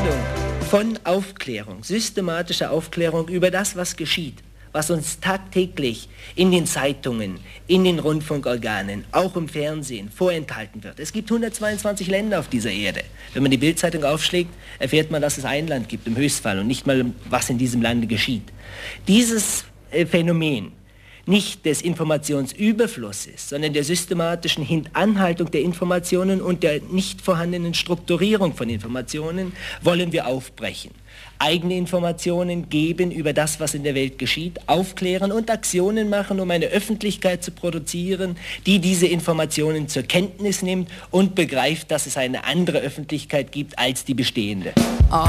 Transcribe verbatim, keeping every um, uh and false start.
Verbindung von Aufklärung, systematischer Aufklärung über das, was geschieht, was uns tagtäglich in den Zeitungen, in den Rundfunkorganen, auch im Fernsehen vorenthalten wird. Es gibt hundertzweiundzwanzig Länder auf dieser Erde. Wenn man die Bild-Zeitung aufschlägt, erfährt man, dass es ein Land gibt im Höchstfall und nicht mal, was in diesem Lande geschieht. Dieses äh, Phänomen nicht des Informationsüberflusses, sondern der systematischen Hintanhaltung der Informationen und der nicht vorhandenen Strukturierung von Informationen wollen wir aufbrechen. Eigene Informationen geben über das, was in der Welt geschieht, aufklären und Aktionen machen, um eine Öffentlichkeit zu produzieren, die diese Informationen zur Kenntnis nimmt und begreift, dass es eine andere Öffentlichkeit gibt als die bestehende.